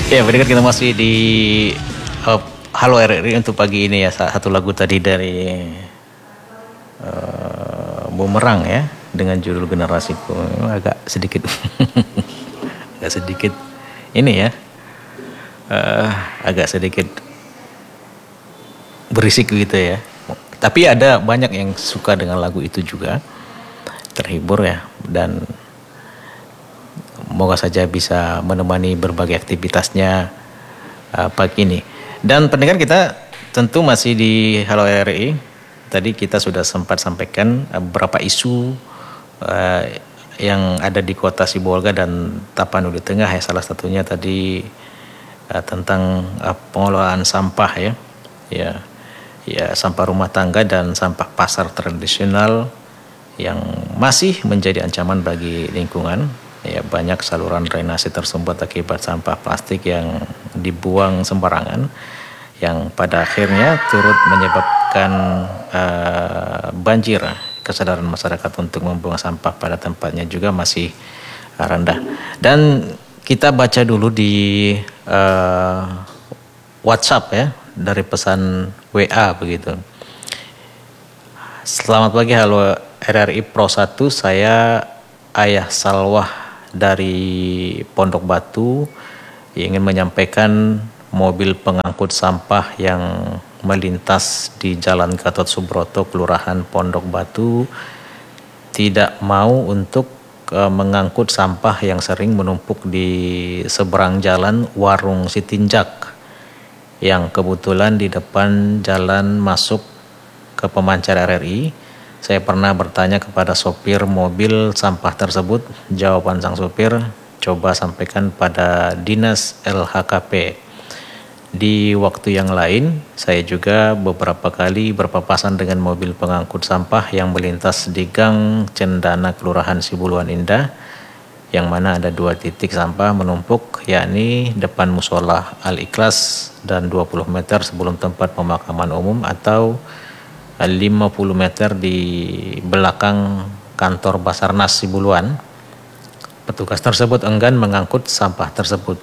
Ya, pendengar kita masih di uh, Halo RRI untuk pagi ini ya. Satu lagu tadi dari Bumerang ya dengan judul Generasiku. Memang agak sedikit agak sedikit ini ya, agak sedikit berisik gitu ya. Tapi ada banyak yang suka dengan lagu itu juga, terhibur ya, dan moga saja bisa menemani berbagai aktivitasnya pagi ini. Dan pendengar kita tentu masih di Halo RRI. Tadi kita sudah sempat sampaikan beberapa isu yang ada di kota Sibolga dan Tapanuli Tengah ya. Salah satunya tadi tentang pengelolaan sampah ya. Ya, sampah rumah tangga dan sampah pasar tradisional yang masih menjadi ancaman bagi lingkungan. Ya, banyak saluran drainase tersumbat akibat sampah plastik yang dibuang sembarangan, yang pada akhirnya turut menyebabkan banjir. Kesadaran masyarakat untuk membuang sampah pada tempatnya juga masih rendah. Dan kita baca dulu di WhatsApp ya, dari pesan WA begitu. Selamat pagi, halo RRI Pro 1, saya Ayah Salwah dari Pondok Batu ingin menyampaikan mobil pengangkut sampah yang melintas di Jalan Gatot Subroto, Kelurahan Pondok Batu, tidak mau untuk mengangkut sampah yang sering menumpuk di seberang jalan Warung Sitinjak, yang kebetulan di depan jalan masuk ke pemancar RRI. Saya pernah bertanya kepada sopir mobil sampah tersebut. Jawaban sang sopir, coba sampaikan pada dinas LHKP. Di waktu yang lain, saya juga beberapa kali berpapasan dengan mobil pengangkut sampah yang melintas di Gang Cendana, Kelurahan Sibuluan Indah, yang mana ada 2 titik sampah menumpuk, yakni depan musola Al-Ikhlas dan 20 meter sebelum tempat pemakaman umum, atau 50 meter di belakang kantor Basarnas Sibuluan. Petugas tersebut enggan mengangkut sampah tersebut.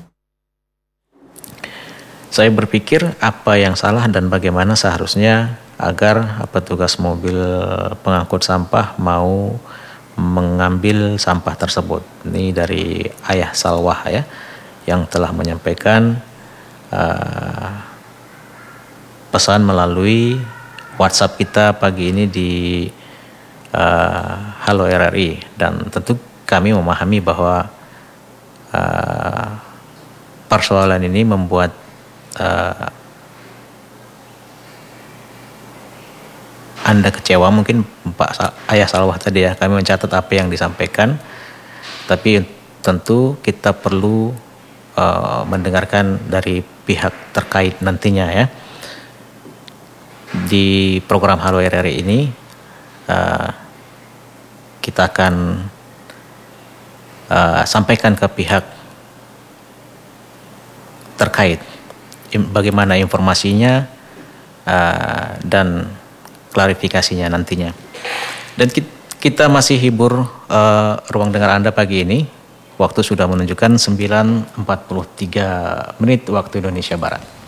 Saya berpikir apa yang salah dan bagaimana seharusnya agar petugas mobil pengangkut sampah mau mengambil sampah tersebut. Ini dari Ayah Salwah ya, yang telah menyampaikan pesan melalui WhatsApp kita pagi ini di Halo RRI. Dan tentu kami memahami bahwa persoalan ini membuat Anda kecewa mungkin, Pak Ayah Salwah tadi ya. Kami mencatat apa yang disampaikan, tapi tentu kita perlu mendengarkan dari pihak terkait nantinya ya. Di program Halo RRI ini kita akan sampaikan ke pihak terkait bagaimana informasinya dan klarifikasinya nantinya. Dan kita masih hibur ruang dengar Anda pagi ini. Waktu sudah menunjukkan 9.43 waktu Indonesia Barat.